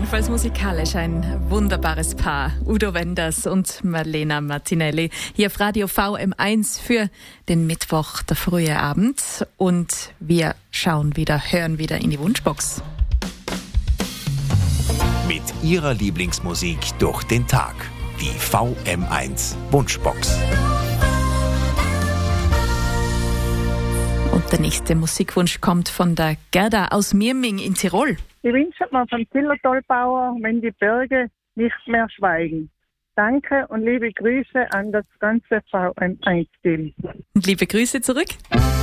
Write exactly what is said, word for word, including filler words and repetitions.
jedenfalls musikalisch ein wunderbares Paar. Udo Wenders und Marlena Martinelli. Hier auf Radio V M eins für den Mittwoch, der frühe Abend. Und wir schauen wieder, hören wieder in die Wunschbox. Mit Ihrer Lieblingsmusik durch den Tag. Die V M eins Wunschbox. Und der nächste Musikwunsch kommt von der Gerda aus Mirming in Tirol. Ich wünsche mir vom Zillertalbauer, wenn die Berge nicht mehr schweigen. Danke und liebe Grüße an das ganze V M eins-Team. Und liebe Grüße zurück.